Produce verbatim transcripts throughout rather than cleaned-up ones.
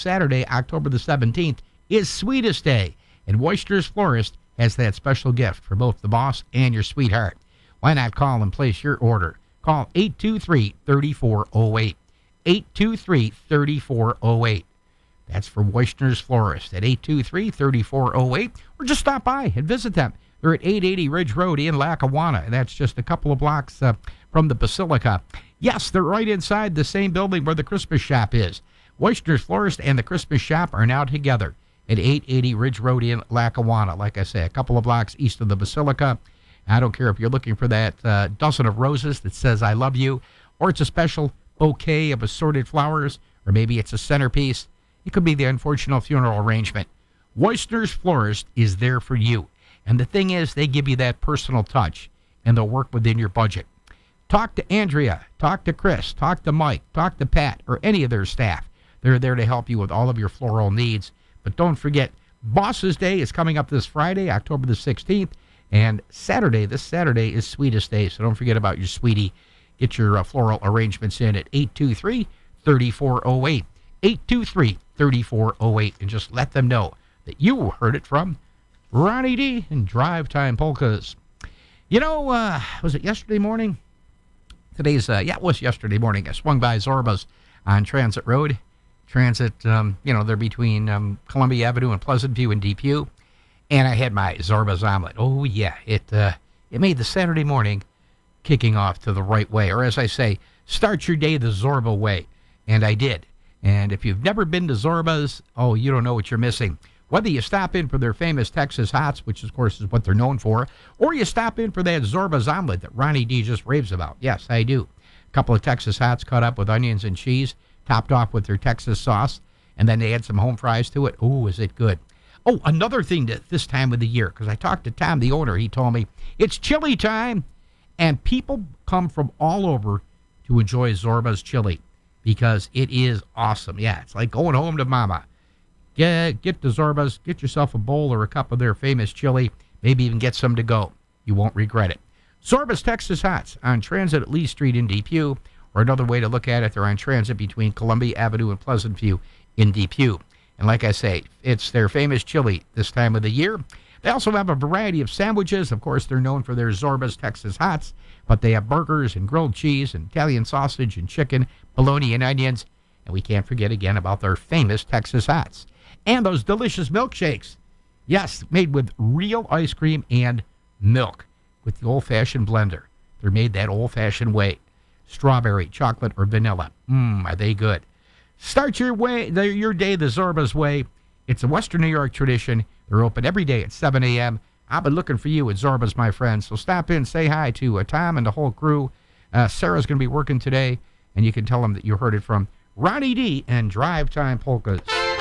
Saturday, October the seventeenth, is Sweetest Day, and Woister's Florist has that special gift for both the boss and your sweetheart. Why not call and place your order? Call eight two three, three four zero eight. eight two three, three four zero eight. That's for Woister's Florist at eight two three, three four zero eight, or just stop by and visit them. They're at eight eighty Ridge Road in Lackawanna. That's just a couple of blocks uh, from the Basilica. Yes, they're right inside the same building where the Christmas shop is. Woister's Florist and the Christmas shop are now together at eight eighty Ridge Road in Lackawanna. Like I say, a couple of blocks east of the Basilica. I don't care if you're looking for that uh, dozen of roses that says I love you, or it's a special bouquet of assorted flowers, or maybe it's a centerpiece. It could be the unfortunate funeral arrangement. Woister's Florist is there for you. And the thing is, they give you that personal touch, and they'll work within your budget. Talk to Andrea, talk to Chris, talk to Mike, talk to Pat, or any of their staff. They're there to help you with all of your floral needs. But don't forget, Boss's Day is coming up this Friday, October the sixteenth, and Saturday, this Saturday, is Sweetest Day, so don't forget about your sweetie. Get your uh, floral arrangements in at eight two three, three four zero eight. eight two three, three four zero eight, and just let them know that you heard it from Ronnie D and Drive Time Polkas. You know, uh, was it yesterday morning? Today's, uh, yeah, it was yesterday morning. I swung by Zorba's on Transit Road. Transit, um, you know, they're between um, Columbia Avenue and Pleasant View and Depew. And I had my Zorba's omelet. Oh, yeah, it uh, it made the Saturday morning kicking off to the right way. Or as I say, start your day the Zorba way. And I did. And if you've never been to Zorba's, oh, you don't know what you're missing. Whether you stop in for their famous Texas Hots, which of course is what they're known for, or you stop in for that Zorba's omelet that Ronnie D just raves about. Yes, I do. A couple of Texas Hots cut up with onions and cheese, topped off with their Texas sauce, and then they add some home fries to it. Oh, is it good. Oh, another thing to this time of the year, because I talked to Tom, the owner. He told me it's chili time, and people come from all over to enjoy Zorba's chili because it is awesome. Yeah, it's like going home to mama. Get, get to Zorba's, get yourself a bowl or a cup of their famous chili, maybe even get some to go. You won't regret it. Zorba's Texas Hots on Transit at Lee Street in Depew, or another way to look at it, they're on Transit between Columbia Avenue and Pleasant View in Depew. And like I say, it's their famous chili this time of the year. They also have a variety of sandwiches. Of course, they're known for their Zorba's Texas Hots, but they have burgers and grilled cheese and Italian sausage and chicken, bologna and onions. And we can't forget again about their famous Texas Hots. And those delicious milkshakes. Yes, made with real ice cream and milk with the old-fashioned blender. They're made that old-fashioned way. Strawberry, chocolate, or vanilla. Mmm, are they good. Start your way, your day the Zorba's way. It's a Western New York tradition. They're open every day at seven a.m. I've been looking for you at Zorba's, my friends. So stop in, say hi to uh, Tom and the whole crew. Uh, Sarah's going to be working today, and you can tell them that you heard it from Ronnie D and Drive Time Polkas.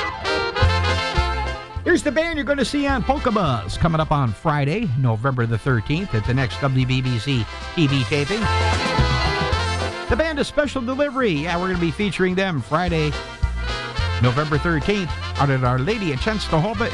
Here's the band you're going to see on Polka Buzz coming up on Friday, November the thirteenth at the next W B B C T V taping. The band is Special Delivery. Yeah, we're going to be featuring them Friday, November thirteenth out at Our Lady of Chenstohova